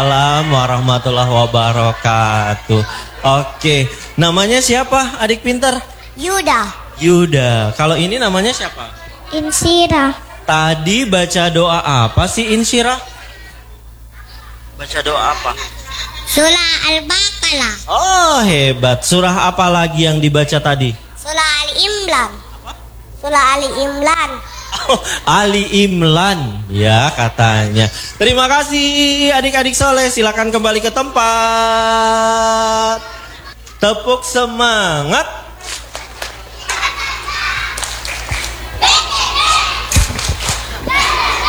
Assalamualaikum warahmatullahi wabarakatuh. Oke, namanya siapa adik pintar? Yuda. Yuda. Kalau ini namanya siapa? Insira. Tadi baca doa apa sih Insira? Baca doa apa? Surah Al-Baqarah. Oh hebat. Surah apa lagi yang dibaca tadi? Surah Ali Imran. Surah Ali Imran. Oh, Ali Imran ya katanya. Terima kasih adik-adik soleh. Silakan kembali ke tempat. Tepuk semangat.